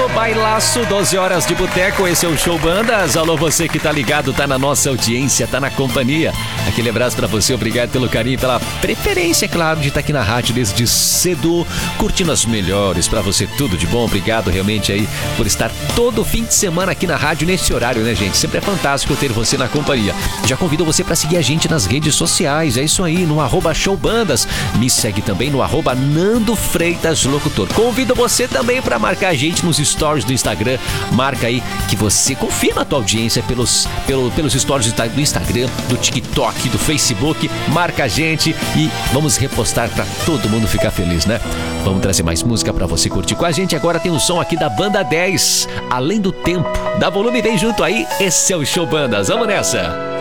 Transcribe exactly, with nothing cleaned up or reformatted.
no bailaço, doze horas de boteco, esse é o Show Bandas. Alô, você que tá ligado, tá na nossa audiência, tá na companhia. Aquele abraço pra você, obrigado pelo carinho, pela preferência, claro, de estar aqui na rádio desde cedo, curtindo as melhores pra você, tudo de bom. Obrigado realmente aí por estar todo fim de semana aqui na rádio nesse horário, né, gente? Sempre é fantástico ter você na companhia. Já convido você pra seguir a gente nas redes sociais, é isso aí, no arroba showbandas. Me segue também no arroba Nando Freitas Locutor. Convido você também pra marcar a gente nos stories do Instagram. Marca aí que você confirma a tua audiência pelos, pelo, pelos stories do Instagram, do TikTok, do Facebook. Marca a gente e vamos repostar pra todo mundo ficar feliz, né? Vamos trazer mais música pra você curtir com a gente. Agora tem um som aqui da Banda dez, Além do Tempo. Dá volume e vem junto aí, esse é o Show Bandas. Vamos nessa!